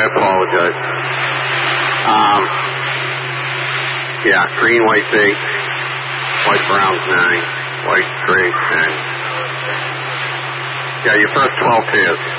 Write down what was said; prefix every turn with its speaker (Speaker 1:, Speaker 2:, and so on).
Speaker 1: apologize. Yeah, green, white 8, white, brown's 9, white, 3, 10. Yeah, your first 12 pairs.